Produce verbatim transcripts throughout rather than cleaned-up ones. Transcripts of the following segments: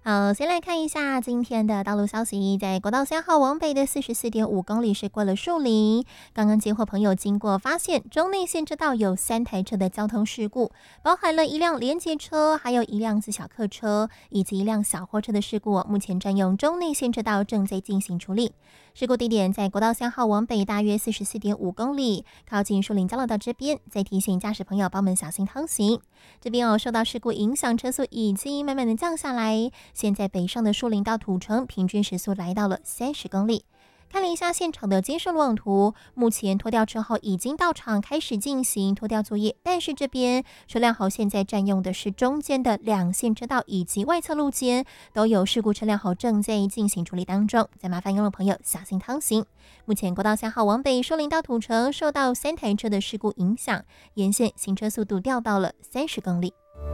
好，先来看一下今天的道路消息。在国道三号往北的四十四点五公里是过了树林，刚刚接获朋友经过发现，中内线车道有三台车的交通事故，包含了一辆连接车，还有一辆自小客车，以及一辆小货车的事故。目前占用中内线车道正在进行处理。事故地点在国道三号往北大约四十四点五公里，靠近树林交流道这边。再提醒驾驶朋友帮们小心通行。这边哦，受到事故影响，车速已经慢慢的降下来。现在北上的树林到土城，平均时速来到了三十公里。看了一下现场的监视路网图，目前拖吊车号已经到场开始进行拖吊作业，但是这边车辆号现在占用的是中间的两线车道以及外侧路肩，都有事故车辆号正在进行处理当中，再麻烦用路朋友小心通行。目前国道三号往北树林到土城受到三台车的事故影响，沿线行车速度掉到了三十公里。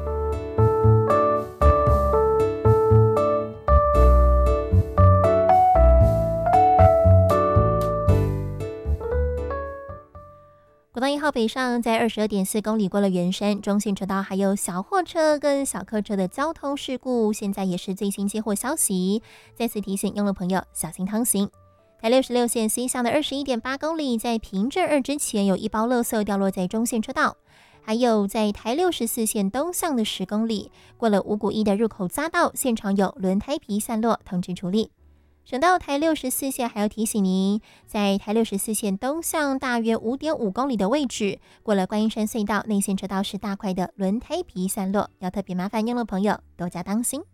国道一号北上，在二十二点四公里过了圆山中线车道，还有小货车跟小客车的交通事故，现在也是最新接获消息，再次提醒用路朋友小心通行。台六十六线西向的二十一点八公里，在平镇二之前有一包垃圾掉落在中线车道，还有在台六十四线东向的十公里，过了五股一的入口匝道，现场有轮胎皮散落，通知处理。省道台六十四线还要提醒您，在台六十四线东向大约五点五公里的位置，过了观音山隧道内线车道是大块的轮胎皮散落，要特别麻烦用路朋友多加当心。